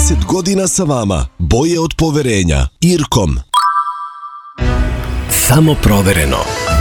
30 godina sa vama. Boje od poverenja. IRCOM. Samo provereno.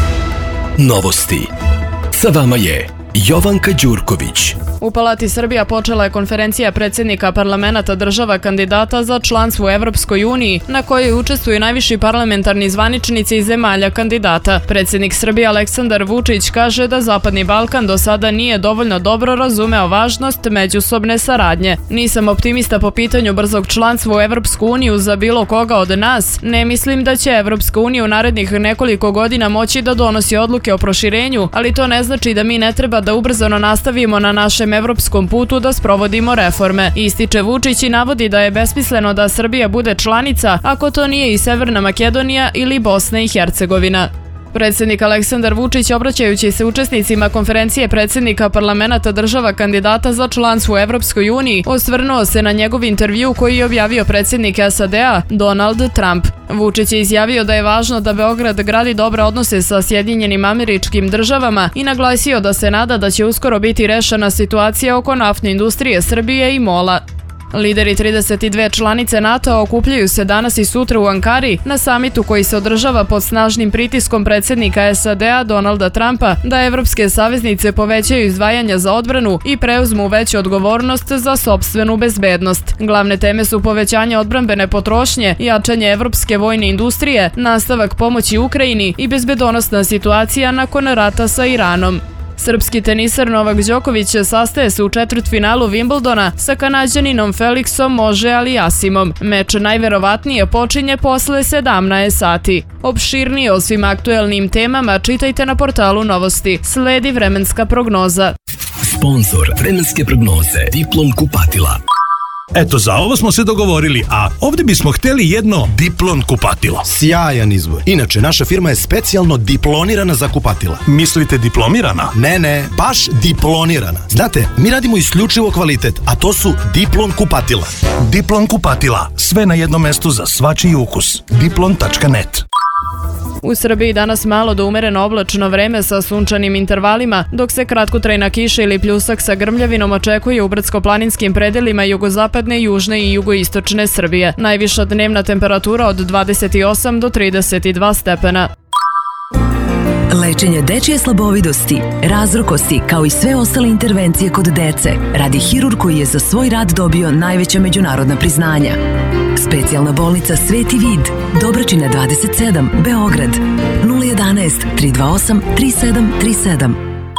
Novosti. Sa vama je Jovanka Đurković. U Palati Srbija počela je konferencija predsjednika parlamenata država kandidata za članstvo u Evropskoj uniji, na kojoj učestvuju najviši parlamentarni zvaničnici iz zemalja kandidata. Predsjednik Srbije Aleksandar Vučić kaže da Zapadni Balkan do sada nije dovoljno dobro razumeo važnost međusobne saradnje. Nisam optimista po pitanju brzog članstva u Evropsku uniju za bilo koga od nas. Ne mislim da će Evropska unija u narednih nekoliko godina moći da donosi odluke o proširenju, ali to ne znači da mi ne treba da ubrzano nastavimo na našem evropskom putu da sprovodimo reforme. Ističe Vučić i navodi da je besmisleno da Srbija bude članica ako to nije i Severna Makedonija ili Bosna i Hercegovina. Predsjednik Aleksandar Vučić, obraćajući se učesnicima konferencije predsjednika parlamenata država kandidata za članstvo u Evropskoj uniji, osvrnuo se na njegov intervju koji je objavio predsjednik SAD-a Donald Trump. Vučić je izjavio da je važno da Beograd gradi dobre odnose sa Sjedinjenim Američkim Državama i naglasio da se nada da će uskoro biti rešena situacija oko naftne industrije Srbije i MOL-a. Lideri 32 članice NATO okupljaju se danas i sutra u Ankari na samitu koji se održava pod snažnim pritiskom predsjednika SAD-a Donalda Trumpa da evropske saveznice povećaju izdvajanja za odbranu i preuzmu veću odgovornost za sopstvenu bezbednost. Glavne teme su povećanje odbrambene potrošnje, jačanje evropske vojne industrije, nastavak pomoći Ukrajini i bezbedonosna situacija nakon rata sa Iranom. Srpski tenisar Novak Đoković sastaje se u četvrtfinalu Wimbledona sa Kanađaninom Felixom Auger-Aliassimom. Meč najverovatnije počinje posle 17 sati. Opširnije o svim aktuelnim temama čitajte na portalu Novosti. Sledi vremenska prognoza. Sponzor vremenske prognoze Diplom kupatila. Eto, za ovo smo se dogovorili, a ovdje bismo htjeli jedno Diplon kupatilo. Sjajan izbor. Inače, naša firma je specijalno diplonirana za kupatila. Mislite diplomirana? Ne, baš diplonirana. Znate, mi radimo isključivo kvalitet, a to su Diplon kupatila. Diplon kupatila. Sve na jednom mestu za svačiji ukus. Diplon.net. U Srbiji danas malo do umereno oblačno vreme sa sunčanim intervalima, dok se kratkotrajna kiša ili pljusak sa grmljavinom očekuje u brdsko-planinskim predelima jugozapadne, južne i jugoistočne Srbije. Najviša dnevna temperatura od 28 do 32 stepena. Lečenje dečije slabovidosti, razrokosti kao i sve ostale intervencije kod dece radi hirurg koji je za svoj rad dobio najveća međunarodna priznanja. Specijalna bolnica Sveti Vid, Dobračina 27, Beograd, 011 328 3737.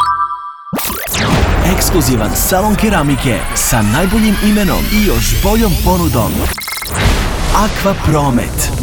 Ekskluzivan salon keramike sa najboljim imenom i još boljom ponudom. Aqua Promet.